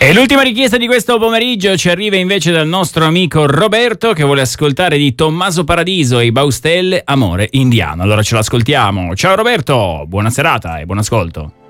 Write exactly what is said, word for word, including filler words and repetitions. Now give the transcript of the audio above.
E l'ultima richiesta di questo pomeriggio ci arriva invece dal nostro amico Roberto, che vuole ascoltare di Tommaso Paradiso e i Baustelle Amore Indiano. Allora ce l'ascoltiamo. Ciao Roberto, buona serata e buon ascolto.